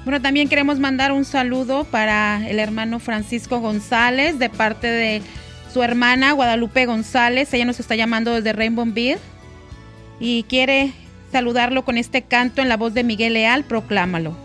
Bueno, también queremos mandar un saludo para el hermano Francisco González de parte de su hermana Guadalupe González. Ella nos está llamando desde Rainbowville y quiere saludarlo con este canto en la voz de Miguel Leal, Proclámalo.